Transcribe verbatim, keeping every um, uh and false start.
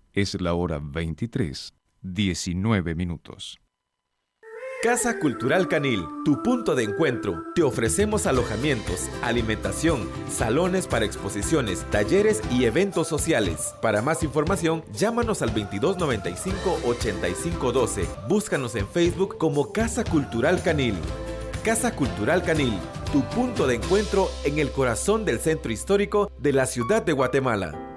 Es la hora veintitrés, diecinueve minutos. Casa Cultural Canil, tu punto de encuentro. Te ofrecemos alojamientos, alimentación, salones para exposiciones, talleres y eventos sociales. Para más información, llámanos al veintidós noventa y cinco, ochenta y cinco doce. Búscanos en Facebook como Casa Cultural Canil. Casa Cultural Canil, tu punto de encuentro en el corazón del centro histórico de la ciudad de Guatemala.